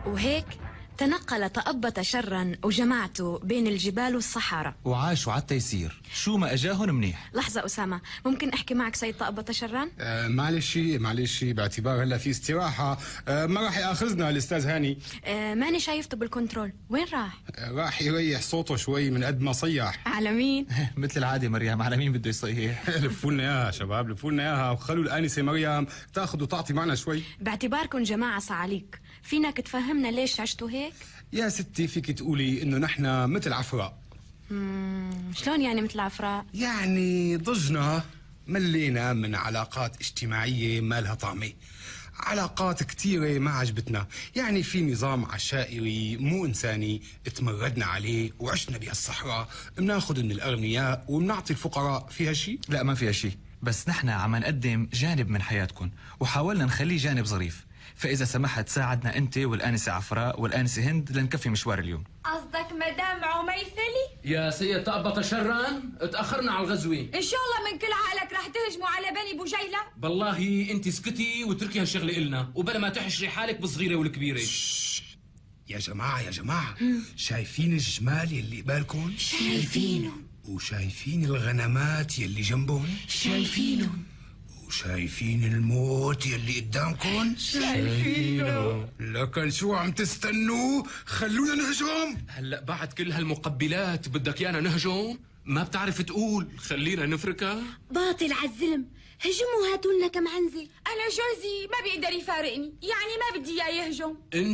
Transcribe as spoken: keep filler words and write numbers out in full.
وهيك تنقل تأبط شرا وجماعته بين الجبال والصحراء وعاشوا على التيسير، شو ما اجاهن منيح. لحظة أسامة، ممكن أحكي معك سيد تأبط شرا؟ آه معلش معلش باعتبار هلا في استراحة، آه ما راح ياخذنا الأستاذ هاني. آه ماني شايفته بالكنترول، وين راح؟ آه راح يريح صوته شوي من قد ما صيح. على مين؟ مثل العادة مريم، على مين بده يصيح؟ لفوا لنا اياها شباب، لفوا لنا اياها وخلوا الآنسة مريم تاخذ وتعطي معنا شوي. باعتباركم جماعة صعاليك، فينك تفهمنا ليش عشتوا هيك؟ يا ستي فيك تقولي انه نحن مثل عفراء. مم. شلون يعني مثل عفراء؟ يعني ضجنا، ملينا من علاقات اجتماعية ما لها طعمة، علاقات كتيرة ما عجبتنا، يعني في نظام عشائري مو إنساني تمردنا عليه وعشنا بهالصحراء، بناخذ من الأغنياء وبنعطي الفقراء. فيها شيء؟ لا ما فيها شيء، بس نحن عم نقدم جانب من حياتكم وحاولنا نخليه جانب ظريف، فإذا سمحت ساعدنا أنت والآنسة عفراء والآنسة هند لنكفي مشوار اليوم. قصدك مدام عميثلي؟ يا سيد تأبط شرا، تأخرنا على الغزوة. إن شاء الله من كل عقلك رح تهجموا على بني بوجيلة. بالله أنت اسكتي وتركي هالشغلة إلنا، وبلا ما تحشري حالك بالصغيرة والكبيرة. يا جماعة يا جماعة، شايفين الجمال يلي قبالكم؟ شايفينهم. وشايفين الغنمات يلي جنبهم؟ شايفينهم. وشايفين الموت يلي قدامكم؟ شايفينه. لكن شو عم تستنوا؟ خلونا نهجم. هلأ بعد كل هالمقبلات بدك يانا نهجم؟ ما بتعرف تقول خلينا نفركها؟ باطل عالزلم، هجموا هاتوا لنا كم عنزة. أنا جوزي ما بيقدر يفارقني، يعني ما بدي إياه يهجم.